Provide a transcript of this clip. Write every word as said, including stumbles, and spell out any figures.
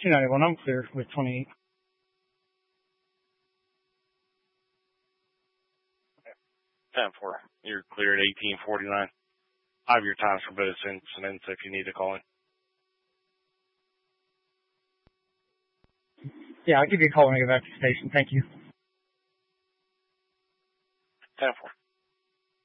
two ninety-one, I'm clear with twenty-eight. ten four. You're clear at eighteen forty-nine. I have your times for both incidents if you need to call in. Yeah, I'll give you a call when I get back to the station. Thank you.